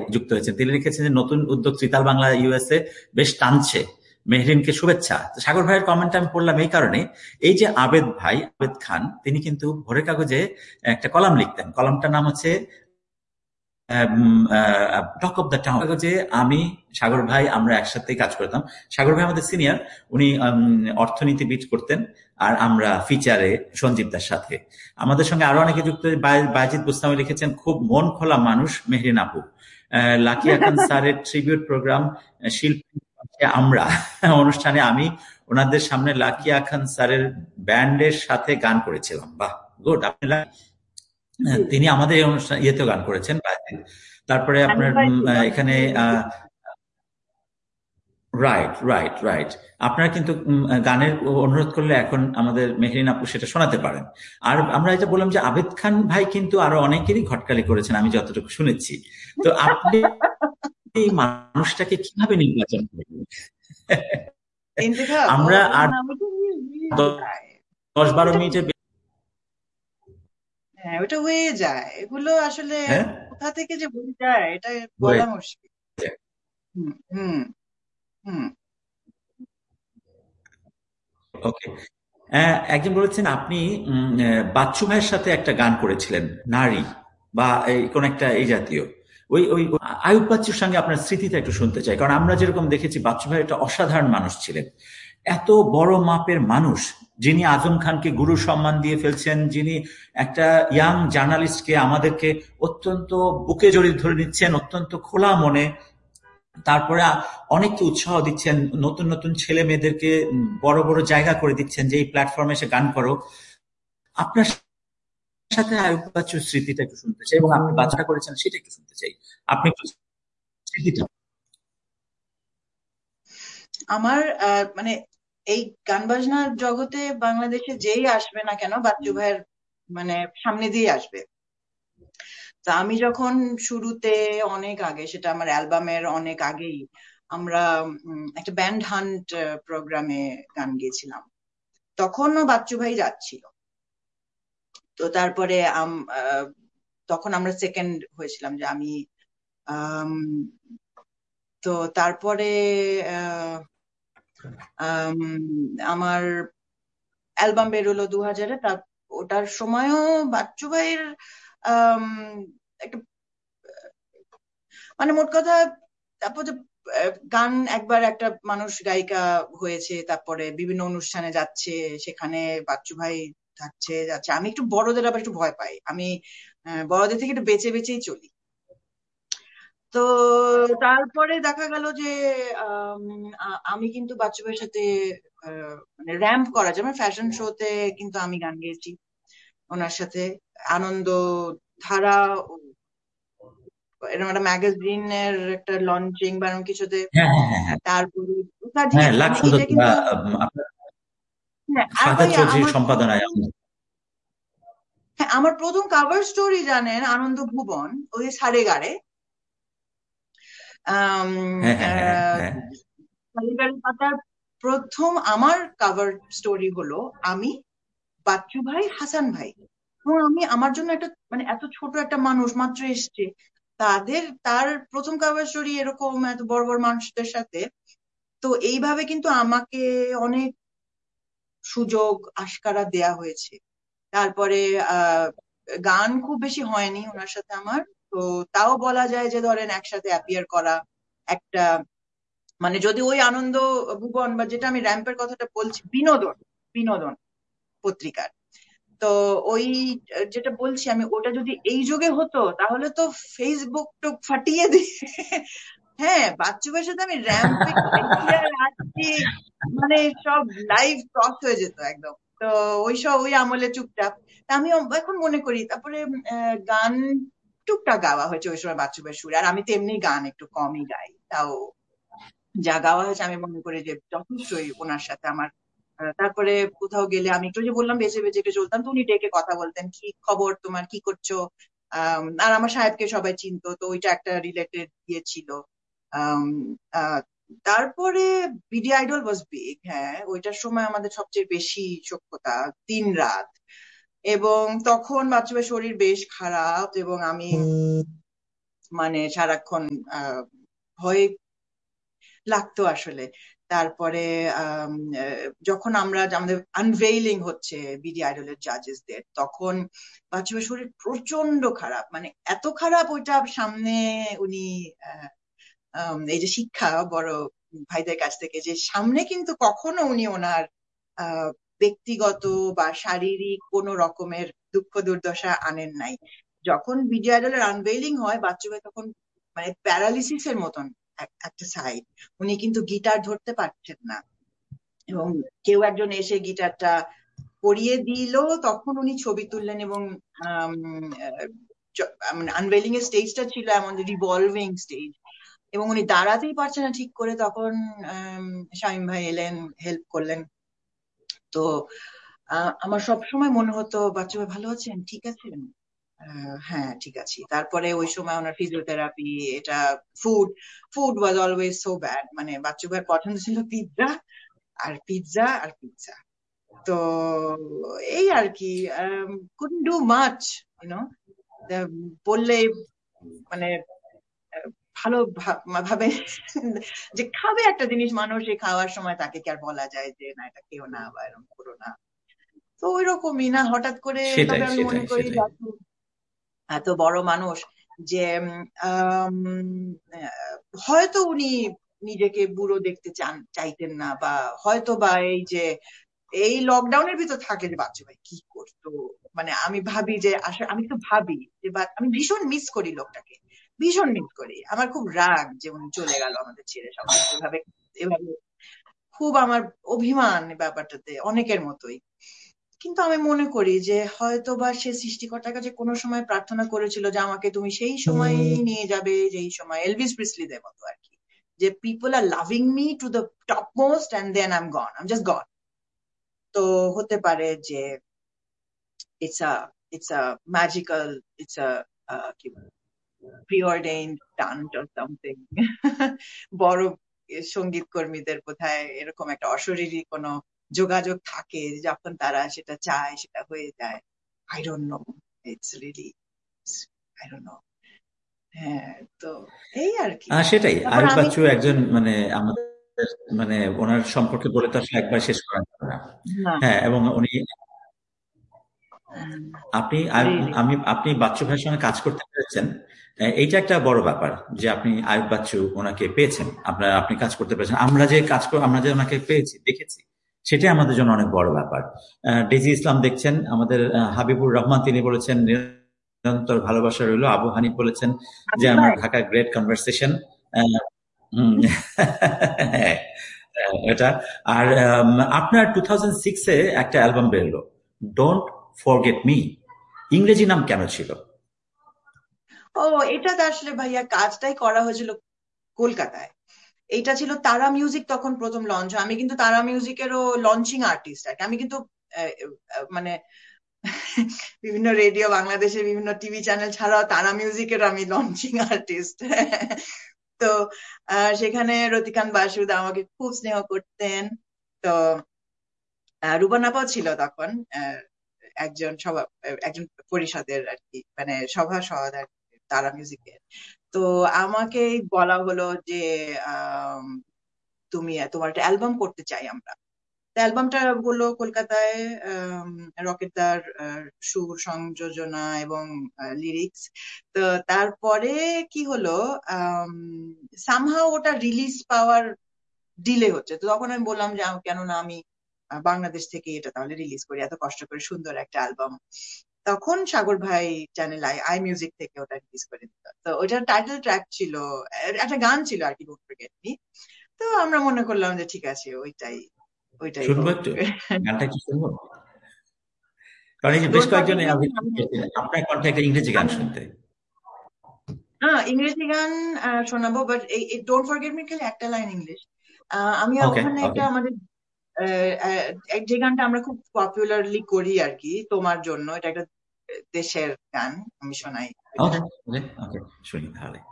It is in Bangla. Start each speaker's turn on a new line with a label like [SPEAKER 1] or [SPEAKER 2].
[SPEAKER 1] যুক্ত হয়েছেন। তিনি লিখেছেন যে নতুন উদ্যোগ ত্রিতাল বাংলা ইউএসএ বেশ টানছে, মেহরিনকে শুভেচ্ছা। সাগর ভাইয়ের কমেন্ট আমি পড়লাম এই কারণে, এই যে আবেদ ভাই, আবেদ খান, তিনি কিন্তু ভোরের কাগজে একটা কলাম লিখতেন। কলামটার নাম হচ্ছে টক অফ দ্য টাউন। কাগজে আমি, সাগর ভাই আমরা একসাথেই কাজ করতাম। সাগর ভাই আমাদের সিনিয়র, উনি অর্থনীতিবিদ করতেন, আর আমরা ফিচারে সঞ্জীবদার সাথে। আমাদের সঙ্গে আরো অনেকে যুক্ত। বাজিদ বুস্তামি লিখেছেন খুব মন খোলা মানুষ মেহরিন আপু। লাকিয়া খান স্যারের ট্রিবিউট প্রোগ্রাম শিল্পী আমরা অনুষ্ঠানে আমি ওনাদের সামনে লাকিয়া খান স্যারের ব্যান্ডের সাথে গান করেছিলাম। বাহ, গুড। আপনি তিনি আমাদের এই অনুষ্ঠান ইয়েতেও গান করেছেন। তারপরে আপনার এখানে রাইট রাইট রাইট আপনারা কিন্তু গানের অনুরোধ করলে এখন আমাদের মেহরিন আপু সেটা শোনাতে পারেন। আর আমরা এটা বললাম যে আবেদ খান ভাই কিন্তু আরো অনেকেরই ঘটকালি করেছেন, আমি যতটুকু শুনেছি। তো আপনি এই মানুষটাকে কিভাবে নির্বাচন করবেন? আমরা আর 10-12 মিনিটের
[SPEAKER 2] হ্যাঁ, ওটা হয়ে যায়। এগুলো আসলে কোথা থেকে যে হয়ে যায় এটা বলা মুশকিল।
[SPEAKER 1] ওকে। একজন বলেছেন আপনি বাচ্চু ভাইয়ের সাথে একটা গান করেছিলেন, নারী বা কোন একটা এই জাতীয়। ওই ওই আয়ুব বাচ্চুর সঙ্গে আপনার স্মৃতিটা একটু শুনতে চাই, কারণ আমরা যেরকম দেখেছি বাচ্চু ভাই একটা অসাধারণ মানুষ ছিলেন, এত বড় মাপের মানুষ, যিনি আজম খানকে গুরু সম্মান দিয়ে ফেলছেন, যিনি একটা ইয়াং জার্নালিস্টকে আমাদেরকে অত্যন্ত বুকে জড়িয়ে ধরে নিচ্ছেন অত্যন্ত খোলা মনে, তারপরে অনেককে উৎসাহ দিচ্ছেন, নতুন নতুন ছেলে মেয়েদেরকে বড় বড় জায়গা করে দিচ্ছেন যে এই প্ল্যাটফর্মে এসে গান করো। আপনার সাথে আয়ুব বাচ্চুর স্মৃতিটা একটু শুনতে চাই, এবং আপনি বাচ্চাটা করেছেন সেটা একটু শুনতে চাই। আপনি একটু স্মৃতিটা।
[SPEAKER 2] আমার মানে এই গান বাজনার জগতে বাংলাদেশে যেই আসবে না কেন বাচ্চু ভাইয়ের মানে সামনে দিয়ে আসবে। তা আমি যখন শুরুতে অনেক আগে, সেটা আমার অ্যালবামের অনেক আগেই, আমরা একটা ব্যান্ড হান্ট প্রোগ্রামে গান গেয়েছিলাম, তখনও বাচ্চু ভাই যাচ্ছিল। তো তারপরে তখন আমরা সেকেন্ড হয়েছিলাম, যে আমি তো তারপরে আমার অ্যালবাম বেরোলো 2000-এ। ওটার সময়ও বাচ্চু ভাইয়ের একটা মানে মোট কথা, তারপর গান একবার একটা মানুষ গায়িকা হয়েছে, তারপরে বিভিন্ন অনুষ্ঠানে যাচ্ছে, সেখানে বাচ্চু ভাই থাকছে যাচ্ছে। আমি একটু বড়দের আবার একটু ভয় পাই, আমি বড়দের থেকে একটু বেঁচে বেঁচেই চলি। তো তারপরে দেখা গেল যে আমি কিন্তু বাচ্চু ভাইয়ের সাথে মানে র্যাম্প করা, যেমন ফ্যাশন শোতে কিন্তু আমি গান গেয়েছি ওনার সাথে, আনন্দ ধারা এরকম একটা ম্যাগাজিনের একটা লঞ্চিং বা এরকম কিছুতে। তারপরে এটা কিন্তু
[SPEAKER 1] সম্পাদনায়
[SPEAKER 2] আমার প্রথম কাভার স্টোরি জানেন আনন্দ ভুবন, ওই সারে গাড়ে পাতার প্রথম আমার কাভার স্টোরি হলো আমি, বাচ্চু ভাই, হাসান ভাই। এবং আমি, আমার জন্য একটা মানে এত ছোট একটা মানুষ মাত্র এসছে, তার প্রথম কাভার স্টোরি এরকম এত বড় বড় মানুষদের সাথে। তো এইভাবে কিন্তু আমাকে অনেক সুযোগ আশকারা দেয়া হয়েছে। তারপরে গান খুব বেশি হয়নি ওনার সাথে আমার, তো তাও বলা যায় যে ধরেন একসাথে অ্যাপিয়ার করা একটা, মানে যদি ওই আনন্দ ভুবন বা যেটা আমি র্যাম্পের কথাটা বলছি, বিনোদন বিনোদন পত্রিকার, তো ওই যেটা বলছি আমি, ওটা যদি এই যুগে হতো তাহলে তো ফেসবুক তো ফাটিয়ে দিয়ে হ্যাঁ, বাচ্চু ভাইয়ের সাথে আমি র্যাম্পে আসছি, মানে সব লাইভ ক্রস হয়ে যেত একদম। তো ওই আমলে চুপচাপ আমি এখন মনে করি। তারপরে গান টুকটাক গাওয়া হয়েছে ওই সময় বাচ্চু ভাইয়ের সুরে, আর আমি তো এমনি গান একটু কমই গাই, তাও যা গাওয়া হয়েছে আমি মনে করি যে যথেষ্টই ওনার সাথে আমার। তারপরে কোথাও গেলে আমি একটু যে বললাম বেঁচে বেঁচে একটু চলতাম, তো উনি ডেকে কথা বলতেন, কি খবর তোমার, কি করছো। আর আমার সাহেবকে সবাই চিনতো, তো ওইটা একটা রিলেটেড ইয়ে ছিল। তারপরে বিডি আইডল ওয়াজ বিগ। হ্যাঁ, ওইটার সময় আমাদের সবচেয়ে বেশি সখ্যতা, 3 রাত। এবং তখন বাচ্চু ভাইয়ের শরীর বেশ খারাপ, এবং আমি মানে সারাক্ষণ ভয় লাগতো আসলে। তারপরে যখন আমাদের আনভেইলিং হচ্ছে বিডি আইডলের জাজেসদের, তখন বাচ্চুর শরীর প্রচন্ড খারাপ, মানে এত খারাপ ওইটা সামনে উনি এই যে শিক্ষা বড় ভাইদের কাছ থেকে, যে সামনে কিন্তু কখনো উনি ওনার ব্যক্তিগত বা শারীরিক কোন রকমের দুঃখ দুর্দশা আনেন নাই। যখন বিডি আইডলের আনভেইলিং হয়, বাচ্চু ভাই তখন মানে প্যারালিসিসের মতন একটা সাইড, উনি কিন্তু গিটার ধরতে পারছেন না, এবং কেউ একজন এসে গিটারটা পরিয়ে দিল, তখন উনি ছবি তুললেন। এবং আনভেইলিং এর স্টেজটা ছিল এমন রিভলভিং স্টেজ, এবং উনি দাঁড়াতেই পারছেন না ঠিক করে, তখন শামীম ভাই এলেন, হেল্প করলেন। তো আমার সবসময় মনে হতো বাচ্চা ভাই ভালো আছেন, ঠিক আছেন? হ্যাঁ ঠিক আছে। তারপরে ওই সময় ওনার ফিজিওথেরাপি, এটা food food was always so bad, মানে বাচ্চু ভাইয়ের পছন্দ ছিল পিৎজা আর পিৎজা আর পিৎজা। তো এই আর কি, couldn't do much, বললে মানে ভালো ভাবে যে খাবে একটা জিনিস মানুষ, এই খাওয়ার সময় তাকে কি আর বলা যায় যে না এটা খেও না বা এরকম করো না? তো ওই রকমই না, হঠাৎ করে। তবে
[SPEAKER 1] সেটাই
[SPEAKER 2] আমি মনে
[SPEAKER 1] সেটাই
[SPEAKER 2] করি
[SPEAKER 1] সেটাই।
[SPEAKER 2] এত বড় মানুষ যে হয়তো উনি নিজেকে বুড়ো দেখতে চাইতেন না, বা হয়তো বা এই যে এই লকডাউনের ভিতর থাকে যে বাচ্চা ভাই কি করতো, মানে আমি ভাবি যে আসলে আমি তো ভাবি যে আমি ভীষণ মিস করি লোকটাকে, ভীষণ মিস করি। আমার খুব রাগ যে উনি চলে গেল আমাদের ছেড়ে, সবাই এভাবে এভাবে খুব আমার অভিমান ব্যাপারটাতে, অনেকের মতোই। কিন্তু আমি মনে করি যে হয়তো বা সে সৃষ্টিকর্তার কাছে কোনো সময় প্রার্থনা করেছিল যে আমাকে তুমি সেই সময় নিয়ে যাবে, যেই সময় এলভিস প্রিসলিদের মতো আর কি, যে people R loving me to the top most and then I am gone, I am just গন। তো হতে পারে যে it's a it's a magical, it's a কি preordained stunt or something. বড় সঙ্গীত কর্মীদের বোধহয় এরকম একটা অশরীরী কোনো যোগাযোগ থাকে, যখন তারা সেটা চায় সেটা হয়ে যায়। I don't know. It's really, I don't know. হ্যাঁ, তো এই আর কি।
[SPEAKER 1] সেটাই,
[SPEAKER 2] তারপর
[SPEAKER 1] আয়ুব
[SPEAKER 2] আমি
[SPEAKER 1] বাচ্চু একজন মানে আমাদের মানে ওনার সম্পর্কে বলে তো আসলে একবার শেষ করা যাবে না।
[SPEAKER 2] না,
[SPEAKER 1] হ্যাঁ, এবং উনি আপনি
[SPEAKER 2] রিয়েলি
[SPEAKER 1] আপনি বাচ্চু ভাইয়ের সঙ্গে কাজ করতে পেরেছেন, এইটা একটা বড় ব্যাপার যে আপনি আয়ুব বাচ্চু ওনাকে পেয়েছেন, আপনি কাজ করতে পেরেছেন। আমরা যে ওনাকে পেয়েছি দেখেছি, সেটাই আমাদের জন্য অনেক বড় ব্যাপার। ডেজি ইসলাম দেখছেন, আমাদের হাবিবুর রহমান তিনি বলেছেন নিরন্তর ভালোবাসা রইল। আবু হানিফ বলেছেন যে আমার
[SPEAKER 2] ভাই।
[SPEAKER 1] Dhaka great conversation. এটা। আর আপনার 2006-এ একটা অ্যালবাম বেরোলো, ডোন্ট ফরগেট মি। ইংরেজি নাম কেন ছিল?
[SPEAKER 2] ও, এটাতে আসলে ভাইয়া কাজটাই করা হয়েছিল কলকাতায়। এইটা ছিল তারা মিউজিক, তখন প্রথম লঞ্চ হয়। আমি কিন্তু তারা মিউজিকেরও লঞ্চিং আর্টিস্ট আর কি। আমি কিন্তু মানে বিভিন্ন রেডিও, বাংলাদেশের বিভিন্ন টিভি চ্যানেল ছাড়াও তারা মিউজিকের আমি লঞ্চিং আর্টিস্ট। তো সেখানে রতিকান্ত বাসুদ আমাকে খুব স্নেহ করতেন। তো রূপন আপাও ছিল তখন একজন পরিষদের আর কি, মানে সভাসদ আর কি তারা মিউজিকের। তো আমাকে বলা হলো যে আম, তোমার একটা অ্যালবাম করতে চাই আমরা। অ্যালবামটা হলো কলকাতায়, রকেটদার সুর সংযোজনা এবং লিরিক্স। তো তারপরে কি হলো, সামহাও ওটা রিলিজ পাওয়ার ডিলে হচ্ছে। তো তখন আমি বললাম যে কেন না আমি বাংলাদেশ থেকে এটা তাহলে রিলিজ করি, এত কষ্ট করে সুন্দর একটা অ্যালবাম। তখন সাগর ভাই চ্যানেল আই আই মিউজিক থেকে ওটা রিলিজ করে দিত। তো ওটার টাইটেল ট্র্যাক ছিল, একটা গান ছিল আর কি, ডোন্ট ফরগেট মি। তো আমরা মনে করলাম যে ঠিক আছে, ওইটাই ওইটাই
[SPEAKER 1] শুনবো
[SPEAKER 2] হোক।
[SPEAKER 1] একটু, গানটা একটু শুনবো, কারণ এই যে বেশ
[SPEAKER 2] ডোন্ট
[SPEAKER 1] কয়েকজন
[SPEAKER 2] ফরগেট মি
[SPEAKER 1] আপনার কণ্ঠে একটা ইংরেজি গান
[SPEAKER 2] আমি
[SPEAKER 1] শুনতে।
[SPEAKER 2] ইংরেজি গান শোনাবো, বাট এই ডোন্ট ফরগেট মি খালি একটা লাইন ইংলিশ। আমি
[SPEAKER 1] ওকে
[SPEAKER 2] ওখানে
[SPEAKER 1] ওকে
[SPEAKER 2] একটা আমাদের যে গানটা আমরা খুব পপুলারলি করি আর কি, তোমার জন্য, এটা একটা দেশের গান, আমি শোনাই এটা।
[SPEAKER 1] ওকে ওকে ওকে, শুনি তাহলে।